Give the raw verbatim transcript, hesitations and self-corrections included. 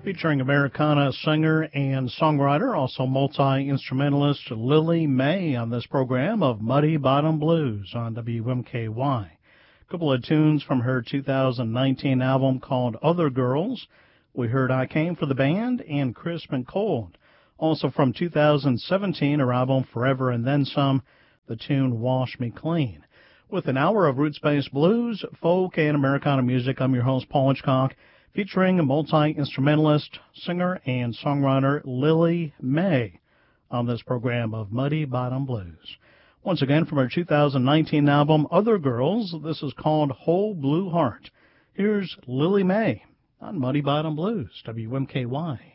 featuring Americana singer and songwriter, also multi-instrumentalist Lily May on this program of Muddy Bottom Blues on W M K Y. A couple of tunes from her two thousand nineteen album called Other Girls. We heard I Came for the Band and Crisp and Cold. Also from two thousand seventeen, her album Forever and Then Some, the tune Wash Me Clean. With an hour of roots-based blues, folk, and Americana music, I'm your host, Paul Hitchcock, featuring a multi-instrumentalist, singer, and songwriter Lily May on this program of Muddy Bottom Blues. Once again, from her two thousand nineteen album, Other Girls, this is called Whole Blue Heart. Here's Lily May on Muddy Bottom Blues, W M K Y.